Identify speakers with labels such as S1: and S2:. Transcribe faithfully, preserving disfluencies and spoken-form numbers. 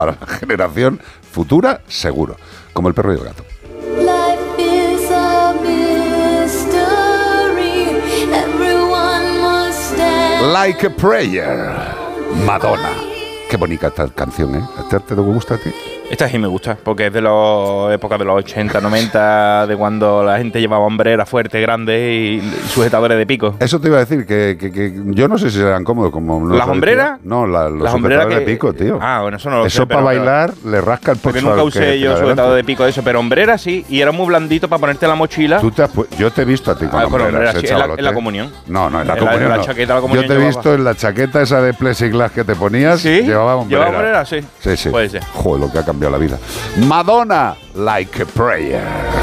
S1: Para la generación futura, seguro. Como el perro y el gato. Like a Prayer, Madonna. Qué bonita esta canción, ¿eh? ¿Te, te gusta a ti?
S2: Esta sí me gusta, porque es de la época de los ochenta, noventa, de cuando la gente llevaba hombreras fuertes, grandes y sujetadores de pico.
S1: Eso te iba a decir, que, que, que yo no sé si eran cómodos como...
S2: ¿Las hombreras?
S1: No, la, los
S2: las
S1: sujetadores
S2: que,
S1: de pico, tío.
S2: Ah, bueno, eso no lo
S1: eso
S2: sé.
S1: para bailar pero, le rasca el pecho.
S2: Porque nunca usé yo sujetador de pico de eso, pero hombreras sí, y era muy blandito para ponerte en la mochila.
S1: ¿Tú te has, yo te he visto a ti con
S2: ah,
S1: hombreras,
S2: hombreras sí,
S1: en, la,
S2: en la comunión.
S1: No, no, en la
S2: en
S1: comunión
S2: la,
S1: no.
S2: La chaqueta, la comunión
S1: yo te he
S2: llevaba.
S1: visto en la chaqueta esa de plexiglas que te ponías,
S2: ¿Sí?
S1: llevaba hombreras.
S2: ¿Llevaba hombreras? Sí.
S1: Sí, sí.
S2: Puede ser.
S1: Joder, lo que ha cambiado la vida. Madonna, Like a Prayer.